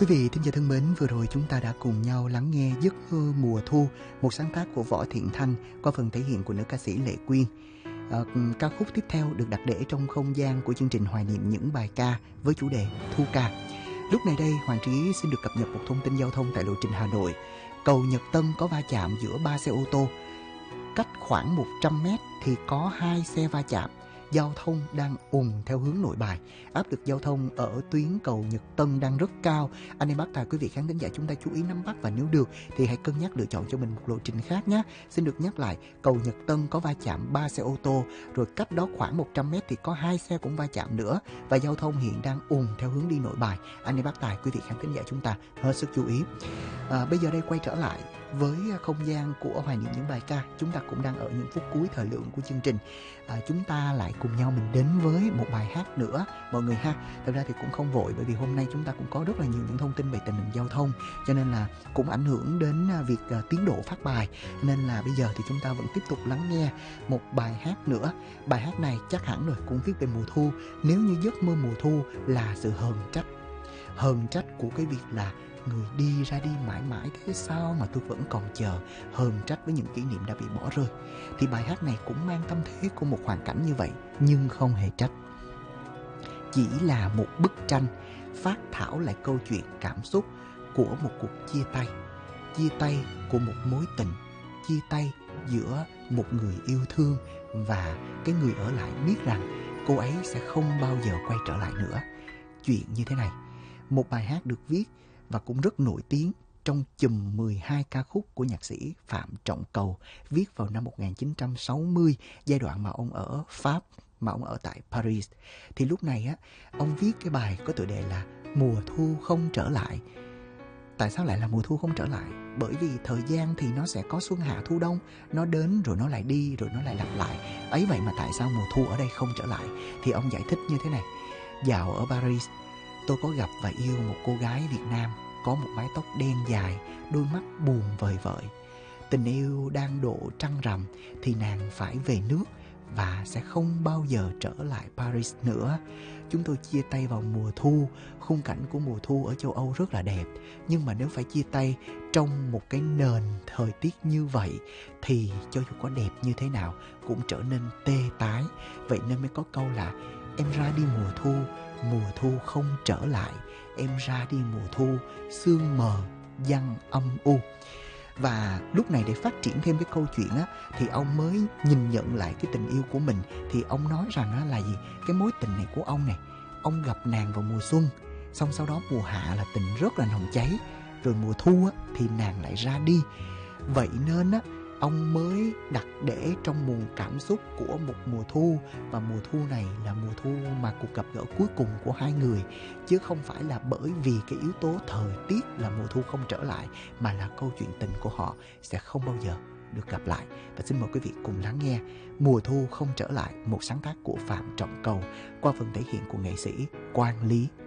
Quý vị thính giả thân mến, vừa rồi chúng ta đã cùng nhau lắng nghe Giấc mơ mùa thu, một sáng tác của Võ Thiện Thanh qua phần thể hiện của nữ ca sĩ Lệ Quyên. Ca khúc tiếp theo được đặt để trong không gian của chương trình hoài niệm những bài ca với chủ đề Thu ca. Lúc này đây, Hoàng Trí xin được cập nhật một thông tin giao thông tại lộ trình Hà Nội. Cầu Nhật Tân có va chạm giữa 3 xe ô tô. Cách khoảng 100 mét thì có 2 xe va chạm. Giao thông đang ùn theo hướng Nội Bài. Áp lực giao thông ở tuyến cầu Nhật Tân đang rất cao. Anh em bác tài quý vị khán thính giả chúng ta chú ý nắm bắt, và nếu được thì hãy cân nhắc lựa chọn cho mình một lộ trình khác nhé. Xin được nhắc lại, cầu Nhật Tân có va chạm 3 xe ô tô, rồi cách đó khoảng 100 mét thì có 2 xe cũng va chạm nữa, và giao thông hiện đang ùn theo hướng đi Nội Bài. Anh em bác tài quý vị khán thính giả chúng ta hết sức chú ý. Bây giờ đây quay trở lại với không gian của hoài niệm những bài ca. Chúng ta cũng đang ở những phút cuối thời lượng của chương trình. Chúng ta lại cùng nhau mình đến với một bài hát nữa mọi người ha. Thật ra thì cũng không vội, bởi vì hôm nay chúng ta cũng có rất là nhiều những thông tin về tình hình giao thông, cho nên là cũng ảnh hưởng đến việc tiến độ phát bài. Nên là bây giờ thì chúng ta vẫn tiếp tục lắng nghe một bài hát nữa. Bài hát này chắc hẳn rồi, cũng viết về mùa thu. Nếu như giấc mơ mùa thu là sự hờn trách của cái việc là người đi ra đi mãi mãi, thế sao mà tôi vẫn còn chờ, hờn trách với những kỷ niệm đã bị bỏ rơi, thì bài hát này cũng mang tâm thế của một hoàn cảnh như vậy, nhưng không hề trách. Chỉ là một bức tranh phát thảo lại câu chuyện cảm xúc của một cuộc chia tay của một mối tình, chia tay giữa một người yêu thương, và cái người ở lại biết rằng cô ấy sẽ không bao giờ quay trở lại nữa. Chuyện như thế này, một bài hát được viết và cũng rất nổi tiếng trong chùm 12 ca khúc của nhạc sĩ Phạm Trọng Cầu, viết vào năm 1960, giai đoạn mà ông ở Pháp, mà ông ở tại Paris. Thì lúc này á, ông viết cái bài có tựa đề là Mùa thu không trở lại. Tại sao lại là mùa thu không trở lại? Bởi vì thời gian thì nó sẽ có xuân hạ thu đông, nó đến rồi nó lại đi, rồi nó lại lặp lại. Ấy vậy mà tại sao mùa thu ở đây không trở lại? Thì ông giải thích như thế này: dạo ở Paris, tôi có gặp và yêu một cô gái Việt Nam, có một mái tóc đen dài, đôi mắt buồn vời vợi. Tình yêu đang độ trăng rằm thì nàng phải về nước và sẽ không bao giờ trở lại Paris nữa. Chúng tôi chia tay vào mùa thu. Khung cảnh của mùa thu ở châu Âu rất là đẹp, nhưng mà nếu phải chia tay trong một cái nền thời tiết như vậy thì cho dù có đẹp như thế nào cũng trở nên tê tái. Vậy nên mới có câu là em ra đi mùa thu không trở lại. Em ra đi mùa thu, sương mờ giăng âm u. Và lúc này để phát triển thêm cái câu chuyện á, thì ông mới nhìn nhận lại cái tình yêu của mình. Thì ông nói rằng á là gì? Cái mối tình này của ông này, ông gặp nàng vào mùa xuân, xong sau đó mùa hạ là tình rất là nồng cháy, rồi mùa thu á thì nàng lại ra đi. Vậy nên á, ông mới đặt để trong nguồn cảm xúc của một mùa thu, và mùa thu này là mùa thu mà cuộc gặp gỡ cuối cùng của hai người, chứ không phải là bởi vì cái yếu tố thời tiết là mùa thu không trở lại, mà là câu chuyện tình của họ sẽ không bao giờ được gặp lại. Và xin mời quý vị cùng lắng nghe Mùa thu không trở lại, một sáng tác của Phạm Trọng Cầu qua phần thể hiện của nghệ sĩ Quang Lý.